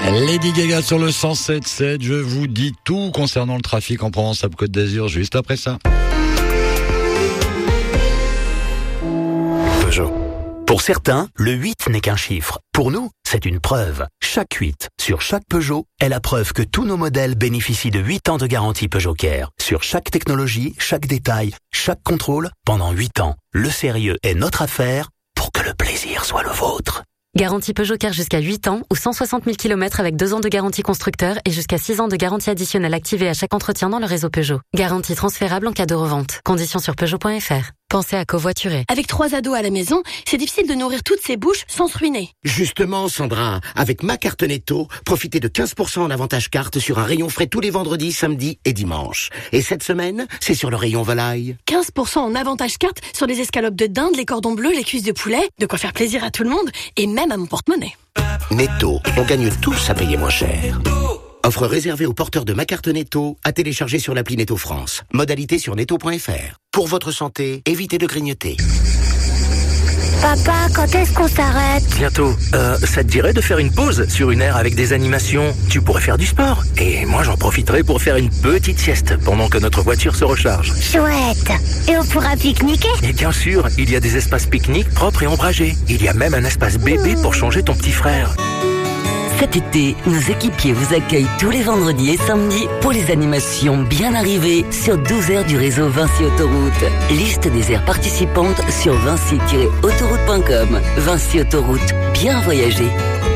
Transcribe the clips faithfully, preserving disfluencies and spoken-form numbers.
Lady Gaga sur le cent sept sept, je vous dis tout concernant le trafic en Provence-Alpes-Côte d'Azur juste après ça. Peugeot. Pour certains, le huit n'est qu'un chiffre. Pour nous, c'est une preuve. Chaque huit, sur chaque Peugeot, est la preuve que tous nos modèles bénéficient de huit ans de garantie Peugeot Care. Sur chaque technologie, chaque détail, chaque contrôle, pendant huit ans. Le sérieux est notre affaire pour que le plaisir soit le vôtre. Garantie Peugeot Care jusqu'à huit ans ou cent soixante mille kilomètres avec deux ans de garantie constructeur et jusqu'à six ans de garantie additionnelle activée à chaque entretien dans le réseau Peugeot. Garantie transférable en cas de revente. Conditions sur Peugeot point F R. Pensez à covoiturer. Avec trois ados à la maison, c'est difficile de nourrir toutes ces bouches sans se ruiner. Justement, Sandra, avec ma carte Netto, profitez de quinze pour cent en avantage carte sur un rayon frais tous les vendredis, samedis et dimanches. Et cette semaine, c'est sur le rayon volaille. quinze pour cent en avantage carte sur les escalopes de dinde, les cordons bleus, les cuisses de poulet. De quoi faire plaisir à tout le monde et même à mon porte-monnaie. Netto, on gagne tous à payer moins cher. Offre réservée aux porteurs de ma carte Netto, à télécharger sur l'appli Netto France. Modalité sur netto point F R. Pour votre santé, évitez de grignoter. Papa, quand est-ce qu'on s'arrête? Bientôt. Euh, ça te dirait de faire une pause sur une aire avec des animations? Tu pourrais faire du sport. Et moi, j'en profiterai pour faire une petite sieste pendant que notre voiture se recharge. Chouette. Et on pourra pique-niquer? Et bien sûr, il y a des espaces pique-nique propres et ombragés. Il y a même un espace bébé pour changer ton petit frère. Cet été, nos équipiers vous accueillent tous les vendredis et samedis pour les animations bien arrivées sur douze aires du réseau Vinci Autoroute. Liste des aires participantes sur vinci tiret autoroute point com. Vinci Autoroute, bien voyager.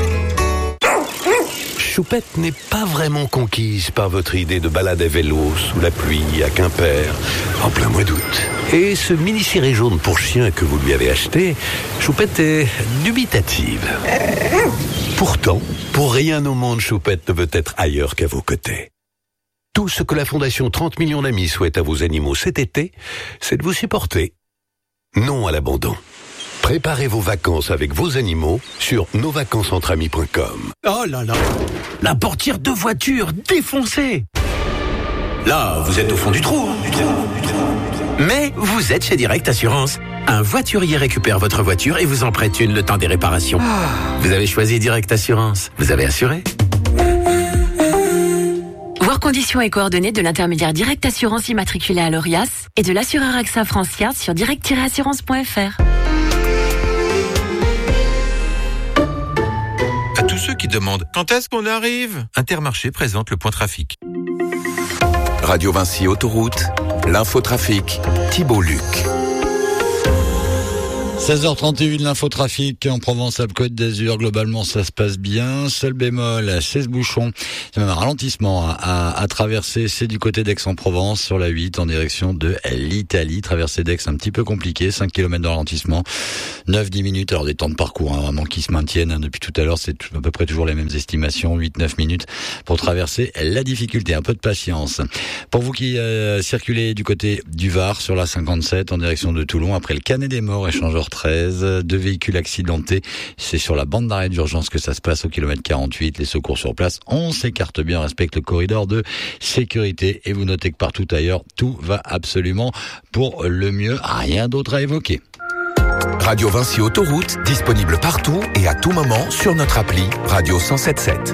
Choupette n'est pas vraiment conquise par votre idée de balade à vélo sous la pluie à Quimper en plein mois d'août. Et ce mini-ciré jaune pour chien que vous lui avez acheté, Choupette est dubitative. Pourtant, pour rien au monde, Choupette ne veut être ailleurs qu'à vos côtés. Tout ce que la Fondation trente millions d'amis souhaite à vos animaux cet été, c'est de vous supporter. Non à l'abandon. Préparez vos vacances avec vos animaux sur nos vacances entre amis point com. Oh là là, la portière de voiture défoncée. Là, vous êtes au fond du trou, hein, du trou, du trou. Mais vous êtes chez Direct Assurance. Un voiturier récupère votre voiture et vous en prête une le temps des réparations. Ah. Vous avez choisi Direct Assurance. Vous avez assuré. Voir conditions et coordonnées de l'intermédiaire Direct Assurance immatriculé à l'Orias et de l'assureur A X A France-Fiat sur direct tiret assurance point F R. À tous ceux qui demandent quand est-ce qu'on arrive, Intermarché présente le point trafic. Radio Vinci Autoroute, l'infotrafic, Thibault Luc. seize heures trente et un, l'infotrafic en Provence-Alpes-Côte d'Azur. Globalement, ça se passe bien. Seul bémol, c'est ce bouchon. C'est même un ralentissement à, à, à traverser. C'est du côté d'Aix-en-Provence sur la huit en direction de l'Italie. Traversée d'Aix un petit peu compliqué. cinq kilomètres de ralentissement. neuf à dix minutes. Alors des temps de parcours, hein, vraiment qui se maintiennent. Hein, depuis tout à l'heure, c'est à peu près toujours les mêmes estimations. huit à neuf minutes pour traverser la difficulté. Un peu de patience. Pour vous qui euh, circulez du côté du Var sur la cinquante-sept en direction de Toulon, après le Canet des Morts, échangeur treize, deux véhicules accidentés. C'est sur la bande d'arrêt d'urgence que ça se passe au kilomètre quarante-huit. Les secours sur place, on s'écarte bien, on respecte le corridor de sécurité. Et vous notez que partout ailleurs, tout va absolument pour le mieux. Rien d'autre à évoquer. Radio Vinci Autoroute, disponible partout et à tout moment sur notre appli Radio cent sept sept.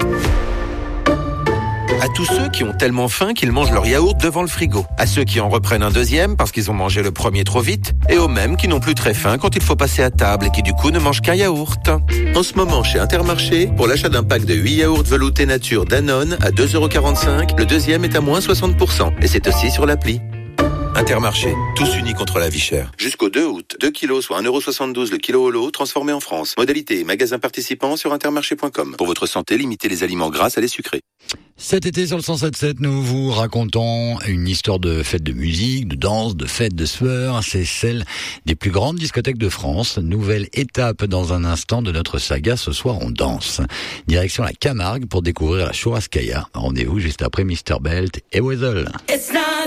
À tous ceux qui ont tellement faim qu'ils mangent leur yaourt devant le frigo. À ceux qui en reprennent un deuxième parce qu'ils ont mangé le premier trop vite. Et aux mêmes qui n'ont plus très faim quand il faut passer à table et qui du coup ne mangent qu'un yaourt. En ce moment chez Intermarché, pour l'achat d'un pack de huit yaourts veloutés nature Danone à deux euros quarante-cinq, le deuxième est à moins soixante pour cent. Et c'est aussi sur l'appli. Intermarché, tous unis contre la vie chère. Jusqu'au deux août, deux kilos soit un euro soixante-douze le kilo au lot, transformé en France. Modalité et magasin participant sur intermarché point com. Pour votre santé, limitez les aliments gras à les sucrés. Cet été sur le cent sept sept, nous vous racontons une histoire de fête de musique, de danse, de fête de sueur. C'est celle des plus grandes discothèques de France. Nouvelle étape dans un instant de notre saga. Ce soir, on danse. Direction la Camargue pour découvrir la Churrascaria. Rendez-vous juste après Mister Belt et Weasel.